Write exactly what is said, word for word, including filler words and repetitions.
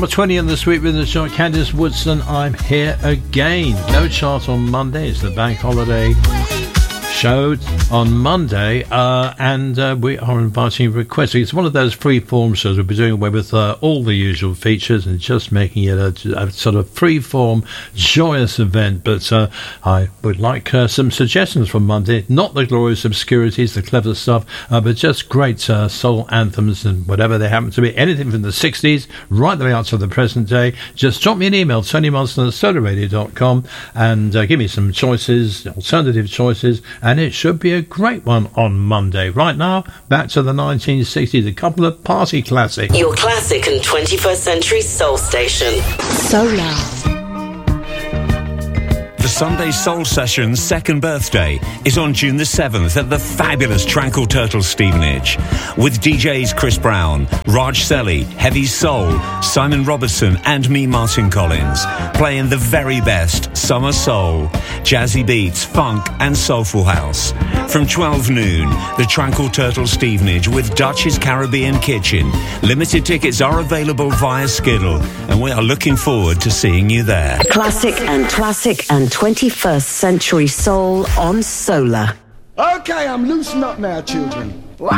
Number twenty in the Sweet Rhythm chart, Candice Woodson, I'm Here Again. No chart on Monday, it's the bank holiday show on Monday, uh, and uh, we are inviting requests. It's one of those free-form shows. We'll be doing away with uh, all the usual features and just making it a, a sort of free-form, joyous event. But uh, I would like uh, some suggestions from Monday. Not the glorious obscurities, the clever stuff, uh, but just great uh, soul anthems and whatever they happen to be. Anything from the sixties right the way out to the present day. Just drop me an email, tony marston at solar radio dot com, and uh, give me some choices, alternative choices, and it should be a great one on Monday. Right now, back to the nineteen sixties, a couple of party classics. Your classic and twenty-first century soul station. Solar. The Sunday Soul Session's second birthday is on June the seventh at the fabulous Tranquil Turtle Stevenage, with D Js Chris Brown, Raj Selly, Heavy Soul, Simon Robertson and me, Martin Collins, playing the very best summer soul, jazzy beats, funk and soulful house. From twelve noon, the Tranquil Turtle Stevenage with Dutch's Caribbean Kitchen. Limited tickets are available via Skiddle, and we are looking forward to seeing you there. Classic and classic and twenty-first century soul on Solar. Okay, I'm loosening up now, children.